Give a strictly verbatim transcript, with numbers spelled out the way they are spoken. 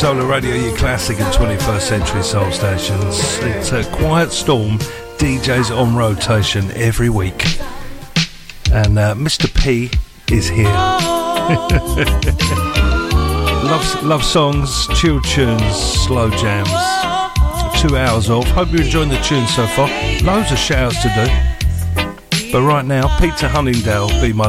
Solar Radio, your classic and twenty-first century soul stations. It's a Quiet Storm, D Js on rotation every week. And uh, Mister P is here. love, love songs, chill tunes, slow jams. Two hours off. Hope you're enjoying the tunes so far. Loads of showers to do. But right now, Peter Hunningdale, Be My